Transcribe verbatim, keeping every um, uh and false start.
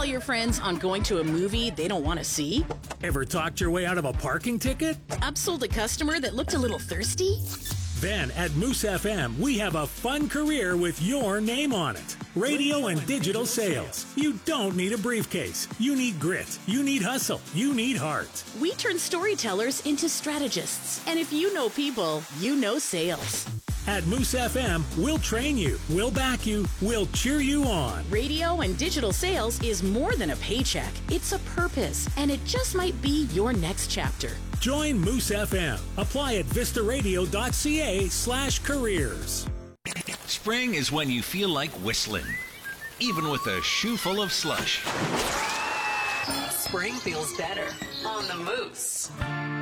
call your friends on going to a movie they don't want to see? Ever talked your way out of a parking ticket? Upsold a customer that looked a little thirsty? Then at Moose F M, we have a fun career with your name on it. Radio and digital sales. You don't need a briefcase. You need grit. You need hustle. You need heart. We turn storytellers into strategists. And if you know people, you know sales. At Moose F M, we'll train you, we'll back you, we'll cheer you on. Radio and digital sales is more than a paycheck. It's a purpose, and it just might be your next chapter. Join Moose F M. Apply at vistaradio.ca slash careers. Spring is when you feel like whistling, even with a shoe full of slush. Spring feels better on the Moose.